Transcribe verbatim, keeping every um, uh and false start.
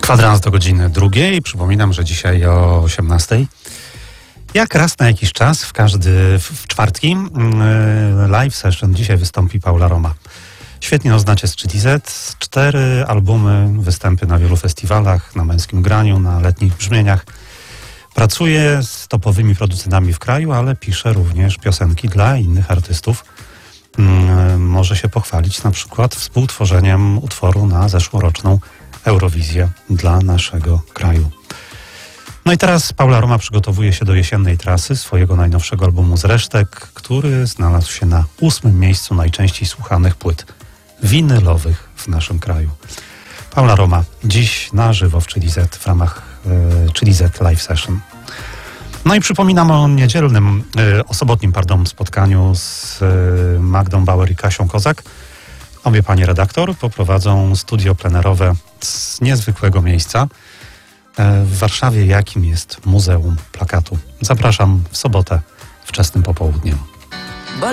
Kwadrans do godziny drugiej. Przypominam, że dzisiaj o osiemnastej. Jak raz na jakiś czas, w każdy w czwartki, live session. Dzisiaj wystąpi Paula Roma. Świetnie ją znacie z Chili Z. Cztery albumy, występy na wielu festiwalach, na Męskim Graniu, na Letnich Brzmieniach. Pracuje z topowymi producentami w kraju, ale pisze również piosenki dla innych artystów. Może się pochwalić na przykład współtworzeniem utworu na zeszłoroczną Eurowizję dla naszego kraju. No i teraz Paula Roma przygotowuje się do jesiennej trasy swojego najnowszego albumu z resztek, który znalazł się na ósmym miejscu najczęściej słuchanych płyt winylowych w naszym kraju. Paula Roma dziś na żywo w Chili Z w ramach e, Chili Z Live Session. No i przypominam o niedzielnym, e, o sobotnim, pardon, spotkaniu z e, Magdą Bauer i Kasią Kozak. Obie panie redaktor poprowadzą studio plenerowe z niezwykłego miejsca w Warszawie, jakim jest Muzeum Plakatu. Zapraszam w sobotę wczesnym popołudniem.